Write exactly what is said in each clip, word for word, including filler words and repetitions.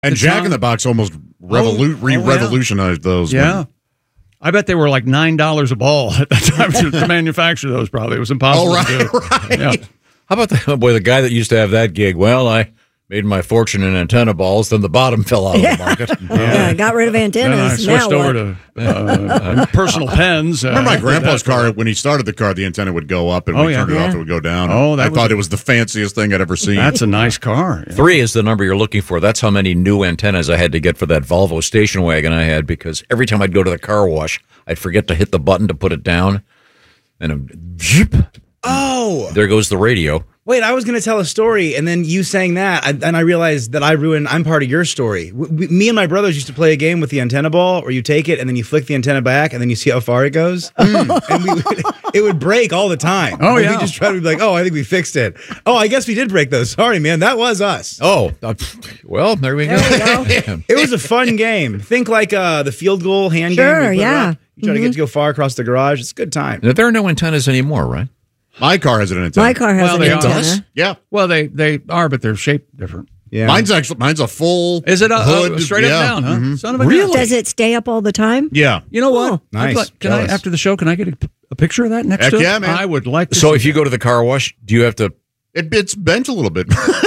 And Jack in the Box almost revolu- oh, re-revolutionized yeah. those. Yeah. When, I bet they were like nine dollars a ball at that time to, to manufacture those, probably. It was impossible oh, right, to do. right. Yeah. How about the, boy, the guy that used to have that gig? Well, I made my fortune in antenna balls, then the bottom fell out of the market. Yeah, I got rid of Then I antennas. switched now over what? to uh, personal pens. Uh, Remember my grandpa's that- car, when he started the car, the antenna would go up, and when Oh, he yeah. turned it Yeah. off, it would go down. Oh, that I was thought a- it was the fanciest thing I'd ever seen. That's a nice car. Yeah. Three is the number you're looking for. That's how many new antennas I had to get for that Volvo station wagon I had, because every time I'd go to the car wash, I'd forget to hit the button to put it down, and a zip, Oh, there goes the radio. wait, I was going to tell a story, and then you saying that, I, and I realized that I ruined, I'm part of your story. W- we, me and my brothers used to play a game with the antenna ball, where you take it, and then you flick the antenna back, and then you see how far it goes. And we would, it would break all the time. Oh, But yeah. We just try to be like, oh, I think we fixed it. Oh, I guess we did break those. Sorry, man, that was us. Oh, uh, well, there we go. There we go. It was a fun game. Think like uh, the field goal hand Sure, game. You put it yeah. up, You try to get to go far across the garage. It's a good time. Now, there are no antennas anymore, right? My car has an antenna. My car has Well, an they are. antenna. Yeah. Well, they, they are, but they're shaped different. Yeah. Mine's actually mine's a full Is it a, hood. a straight yeah. up down, huh? Mhm. Son of a Really? gun. Does it stay up all the time? Yeah. You know what? Oh, nice. I'd like- can I, Jealous. after the show, can I get a, a picture of that next Heck to it? yeah, man. I would like to So see if you that. go to the car wash, do you have to It, it's bent a little bit.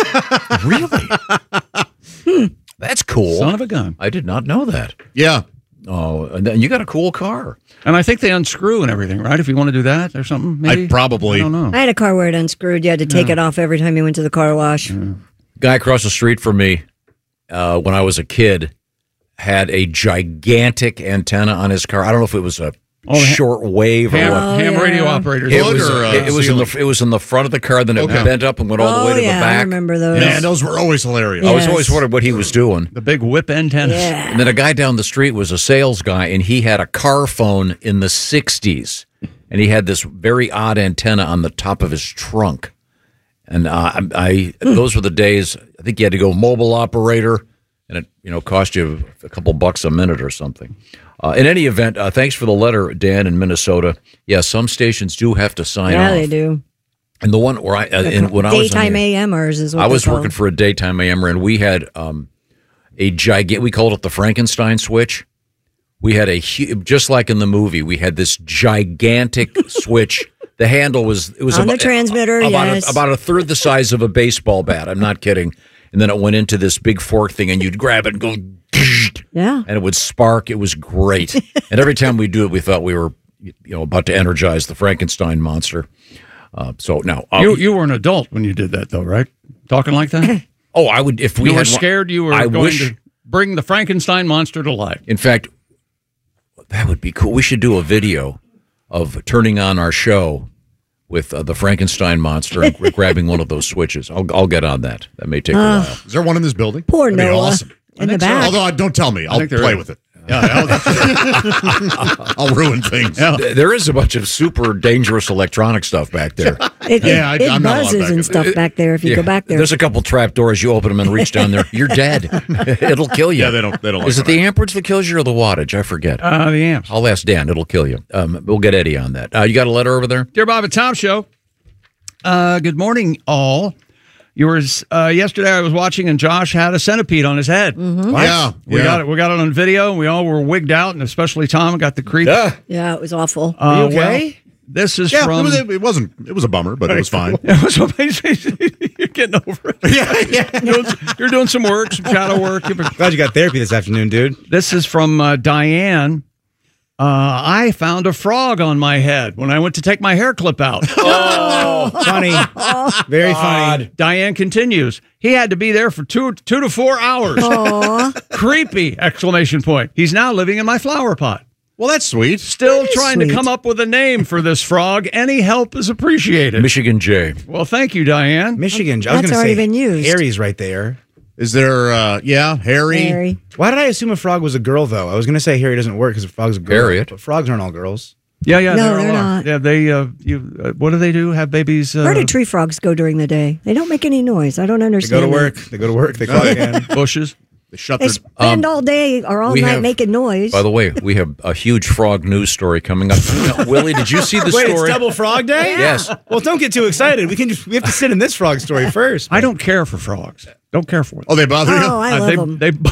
really? That's cool. Son of a gun. I did not know that. yeah. Oh, and then you got a cool car. And I think they unscrew and everything, right? If you want to do that or something, maybe? I probably. I don't know. I had a car where it unscrewed. You had to take it off every time you went to the car wash. Guy across the street from me, uh, when I was a kid, had a gigantic antenna on his car. I don't know if it was a Oh, ha- short wave or Ham, what. Oh, ham yeah. radio operators. It Hood was, or, uh, it, it was in the it was in the front of the car, then it Okay. bent up and went all the way Oh, to yeah, the back. I remember those. Man, those were always hilarious. I was Yes. always wondering what he was doing. the big whip antennas. Yeah. And then a guy down the street was a sales guy, and he had a car phone in the sixties, and he had this very odd antenna on the top of his trunk. And uh, I, I those were the days. I think you had to go mobile operator, and it you know cost you a couple bucks a minute or something. Uh, in any event, uh, thanks for the letter, Dan, in Minnesota. Yeah, some stations do have to sign Yeah, off. they do. And the one where I uh, in, when I was in Daytime the- AMers is what I was they're working called. for a daytime A M R, and we had um, a gigantic. We called it the Frankenstein switch. We had a hu- just like in the movie. We had this gigantic switch. The handle was it was On the about, transmitter, about, yes. a, about a third the size of a baseball bat. I'm not kidding. And then it went into this big fork thing, and you'd grab it and go, Yeah. and it would spark. It was great. And every time we do it, we thought we were, you know, about to energize the Frankenstein monster. Uh, so no, uh, You, you were an adult when you did that, though, right? Talking like that? oh, I would if we you were had one- scared you were I going wish, to bring the Frankenstein monster to life. In fact, that would be cool. We should do a video of turning on our show with uh, the Frankenstein monster and grabbing one of those switches. I'll, I'll get on that. That may take a while. Is there one in this building? Poor That'd be Noah. awesome. In the think so. back. Although, uh, don't tell me. I'll think there play is. with it. Yeah, I'll, I'll ruin things. Yeah. Th- There is a bunch of super dangerous electronic stuff back there. It, Yeah, I- it, it I'm not allowed buzzes back and in stuff there. back there if you Yeah. go back there. There's a couple trap doors. You open them and reach down there. You're dead. It'll kill you. Yeah, they don't. They don't. Like Is it that. the amperage that kills you or the wattage? I forget. Uh, the amps. I'll ask Dan. It'll kill you. Um, we'll get Eddie on that. Uh, you got a letter over there? Dear Bob and Tom Show, uh, good morning, all. You were uh, yesterday. I was watching, and Josh had a centipede on his head. Yeah, We yeah. got it. We got it on video. And we all were wigged out, and especially Tom got the creep. Yeah, it was awful. Uh, You well, okay? this is Yeah, from. it, was, it wasn't. It was a bummer, but it was fine. It was amazing. You're getting over it. Yeah, yeah. You're doing, you're doing some work, some shadow work. You've been- Glad you got therapy this afternoon, dude. This is from uh, Diane. Uh, I found a frog on my head when I went to take my hair clip out. Funny. Very funny. Diane continues. He had to be there for two two to four hours. Aw. Creepy! Exclamation point. He's now living in my flower pot. Well, that's sweet. Still That is trying sweet. to come up with a name for this frog. Any help is appreciated. Michigan J. Well, thank you, Diane. Michigan. I was That's going to already say been used. Harry's right there. Is there? Uh, yeah, Harry. Harry. Why did I assume a frog was a girl, though? I was going to say Harry doesn't work because a frog's a girl. Harriet. But frogs aren't all girls. Yeah, yeah, No, there they're are. not. Yeah, they. Uh, you. Uh, what do they do? Have babies? Uh, Where do tree frogs go during the day? They don't make any noise. I don't They understand. go to that. work. They go to work. They clock in. bushes. They shut They their. spend all day or all we night have- making noise. By the way, we have a huge frog news story coming up. Now, Willie, did you see the Wait, story? it's Double Frog Day? Yes. Well, don't get too excited. We can just we have to sit in this frog story first. I don't care for frogs. Don't care for them. Oh, they bother you? oh, I Uh, love they, them. they